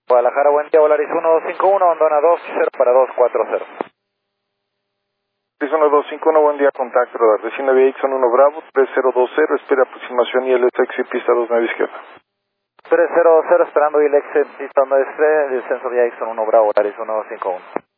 Guadalajara, buen día, Volaris 1251, Ondona 20 para 240. Arizona 251, buen día, contacto, radar. Vecina vía Ixon 1 Bravo, 3020, espera aproximación y el taxi pista 29 izquierda. 300, esperando el exit, pista 9 descenso vía Ixon 1 Bravo, Volaris 1251.